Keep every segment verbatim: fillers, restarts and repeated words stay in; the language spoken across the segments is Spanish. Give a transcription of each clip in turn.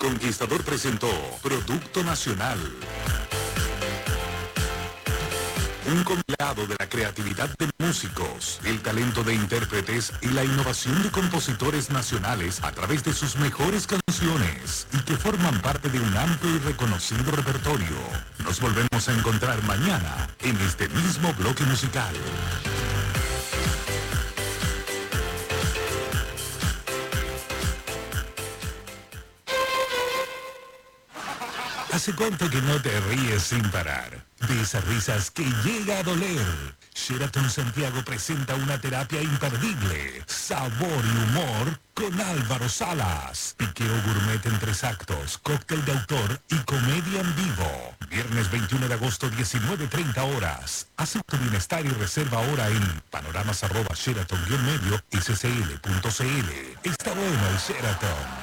Conquistador presentó Producto Nacional. Un compilado de la creatividad de músicos, el talento de intérpretes y la innovación de compositores nacionales a través de sus mejores canciones y que forman parte de un amplio y reconocido repertorio. Nos volvemos a encontrar mañana en este mismo bloque musical. ¿Hace cuánto que no te ríes sin parar? De esas risas que llega a doler. Sheraton Santiago presenta una terapia imperdible. Sabor y humor con Álvaro Salas. Piqueo gourmet en tres actos, cóctel de autor y comedia en vivo. Viernes veintiuno de agosto, diecinueve treinta horas. Haz tu bienestar y reserva ahora en panoramas arroba sheraton guión medio scl punto cl. Está bueno el Sheraton.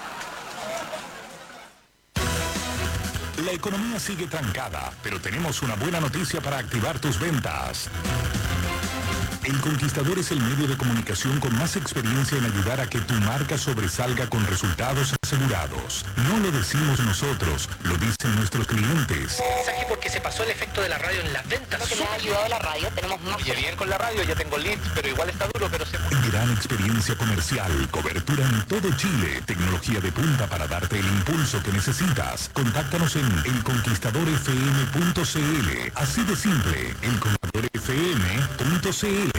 La economía sigue trancada, pero tenemos una buena noticia para activar tus ventas. El Conquistador es el medio de comunicación con más experiencia en ayudar a que tu marca sobresalga con resultados asegurados. No lo decimos nosotros, lo dicen nuestros clientes. Mensaje porque se pasó el efecto de la radio en las ventas. Lo que me ha ayudado la radio, tenemos más... Oye, bien con la radio, ya tengo leads, pero igual está duro, pero se... Gran experiencia comercial, cobertura en todo Chile, tecnología de punta para darte el impulso que necesitas. Contáctanos en el conquistador f m punto c l. Así de simple, el conquistador f m punto c l.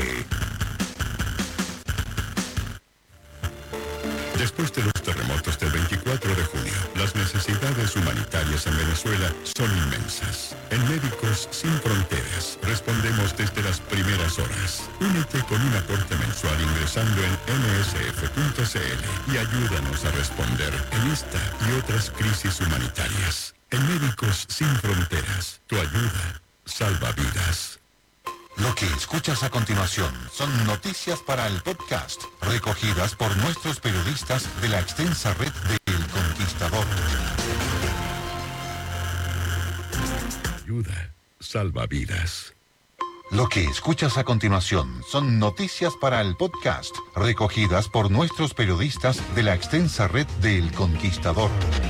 Después de los terremotos del veinticuatro de junio, las necesidades humanitarias en Venezuela son inmensas. En Médicos Sin Fronteras respondemos desde las primeras horas. Únete con un aporte mensual ingresando en m s f punto c l y ayúdanos a responder en esta y otras crisis humanitarias. En Médicos Sin Fronteras, tu ayuda salva vidas. Lo que escuchas a continuación son noticias para el podcast, recogidas por nuestros periodistas de la extensa red de El Conquistador. Ayuda salva vidas. Lo que escuchas a continuación son noticias para el podcast, recogidas por nuestros periodistas de la extensa red de El Conquistador.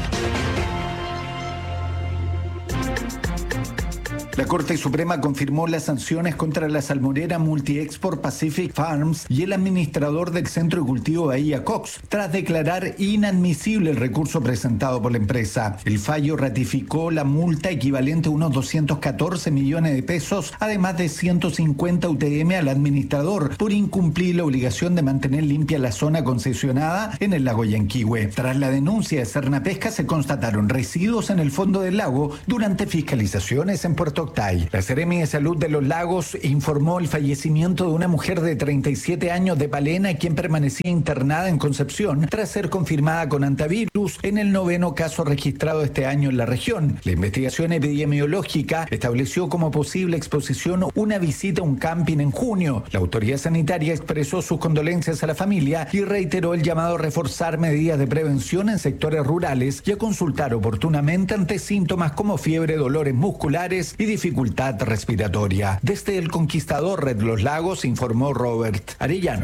La Corte Suprema confirmó las sanciones contra la salmonera Multi-Export Pacific Farms y el administrador del Centro de Cultivo Bahía Cox, tras declarar inadmisible el recurso presentado por la empresa. El fallo ratificó la multa equivalente a unos doscientos catorce millones de pesos, además de ciento cincuenta U T M al administrador por incumplir la obligación de mantener limpia la zona concesionada en el lago Yanquihue. Tras la denuncia de Sernapesca, se constataron residuos en el fondo del lago durante fiscalizaciones en Puerto Octay. La Seremi de Salud de los Lagos informó el fallecimiento de una mujer de treinta y siete años de Palena, quien permanecía internada en Concepción tras ser confirmada con antivirus en el noveno caso registrado este año en la región. La investigación epidemiológica estableció como posible exposición una visita a un camping en junio. La autoridad sanitaria expresó sus condolencias a la familia y reiteró el llamado a reforzar medidas de prevención en sectores rurales y a consultar oportunamente ante síntomas como fiebre, dolores musculares y dificultad respiratoria. Desde El Conquistador, Red Los Lagos, informó Robert Arellano.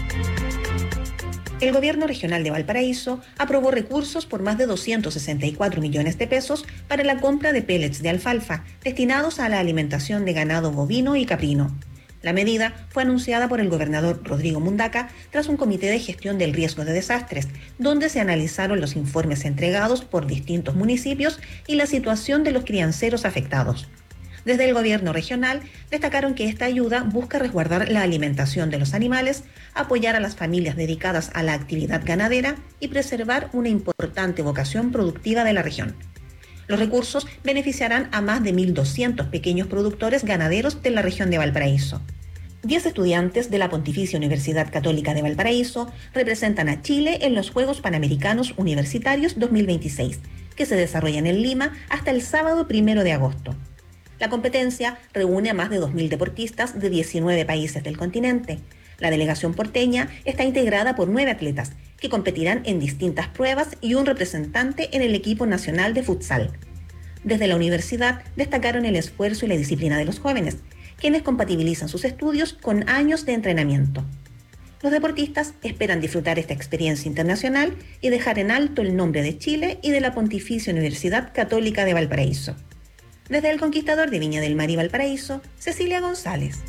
El gobierno regional de Valparaíso aprobó recursos por más de doscientos sesenta y cuatro millones de pesos para la compra de pellets de alfalfa destinados a la alimentación de ganado bovino y caprino. La medida fue anunciada por el gobernador Rodrigo Mundaca tras un comité de gestión del riesgo de desastres, donde se analizaron los informes entregados por distintos municipios y la situación de los crianceros afectados. Desde el gobierno regional destacaron que esta ayuda busca resguardar la alimentación de los animales, apoyar a las familias dedicadas a la actividad ganadera y preservar una importante vocación productiva de la región. Los recursos beneficiarán a más de mil doscientos pequeños productores ganaderos de la región de Valparaíso. Diez estudiantes de la Pontificia Universidad Católica de Valparaíso representan a Chile en los Juegos Panamericanos Universitarios dos mil veintiséis, que se desarrollan en Lima hasta el sábado primero de agosto. La competencia reúne a más de dos mil deportistas de diecinueve países del continente. La delegación porteña está integrada por nueve atletas que competirán en distintas pruebas y un representante en el equipo nacional de futsal. Desde la universidad destacaron el esfuerzo y la disciplina de los jóvenes, quienes compatibilizan sus estudios con años de entrenamiento. Los deportistas esperan disfrutar esta experiencia internacional y dejar en alto el nombre de Chile y de la Pontificia Universidad Católica de Valparaíso. Desde el Conquistador de Viña del Mar y Valparaíso, Cecilia González.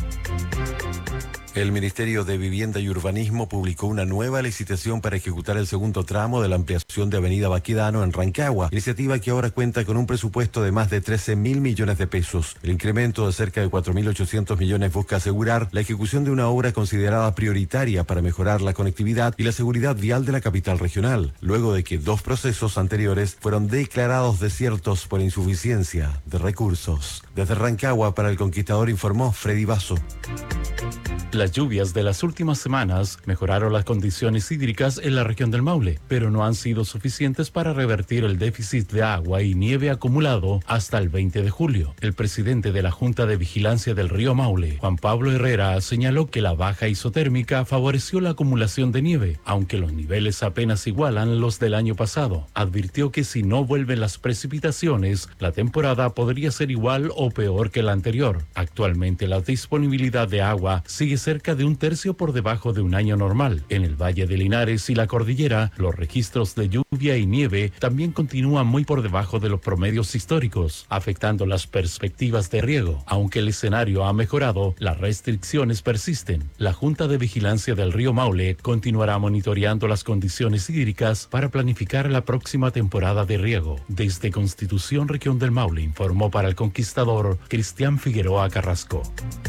El Ministerio de Vivienda y Urbanismo publicó una nueva licitación para ejecutar el segundo tramo de la ampliación de Avenida Baquedano en Rancagua, iniciativa que ahora cuenta con un presupuesto de más de trece mil millones de pesos. El incremento de cerca de cuatro mil ochocientos millones busca asegurar la ejecución de una obra considerada prioritaria para mejorar la conectividad y la seguridad vial de la capital regional, luego de que dos procesos anteriores fueron declarados desiertos por insuficiencia de recursos. Desde Rancagua para El Conquistador informó Freddy Basso. Las lluvias de las últimas semanas mejoraron las condiciones hídricas en la región del Maule, pero no han sido suficientes para revertir el déficit de agua y nieve acumulado hasta el veinte de julio. El presidente de la Junta de Vigilancia del Río Maule, Juan Pablo Herrera, señaló que la baja isotérmica favoreció la acumulación de nieve, aunque los niveles apenas igualan los del año pasado. Advirtió que si no vuelven las precipitaciones, la temporada podría ser igual o peor que la anterior. Actualmente la disponibilidad de agua sigue cerca de un tercio por debajo de un año normal. En el Valle de Linares y la Cordillera, los registros de lluvia y nieve también continúan muy por debajo de los promedios históricos, afectando las perspectivas de riego. Aunque el escenario ha mejorado, las restricciones persisten. La Junta de Vigilancia del Río Maule continuará monitoreando las condiciones hídricas para planificar la próxima temporada de riego. Desde Constitución, Región del Maule, informó para El Conquistador Cristian Figueroa Carrasco.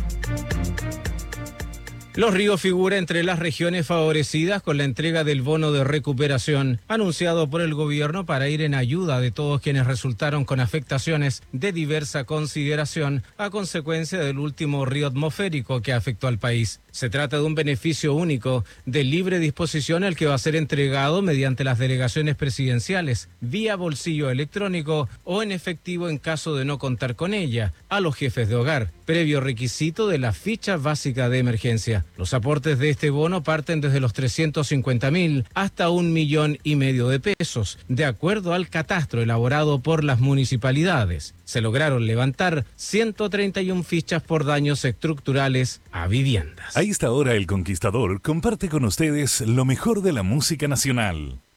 Los Ríos figura entre las regiones favorecidas con la entrega del bono de recuperación anunciado por el gobierno para ir en ayuda de todos quienes resultaron con afectaciones de diversa consideración a consecuencia del último río atmosférico que afectó al país. Se trata de un beneficio único de libre disposición al que va a ser entregado mediante las delegaciones presidenciales, vía bolsillo electrónico o en efectivo en caso de no contar con ella, a los jefes de hogar, previo requisito de la ficha básica de emergencia. Los aportes de este bono parten desde los trescientos cincuenta mil hasta un millón y medio de pesos, de acuerdo al catastro elaborado por las municipalidades. Se lograron levantar ciento treinta y una fichas por daños estructurales a viviendas. A esta hora El Conquistador comparte con ustedes lo mejor de la música nacional.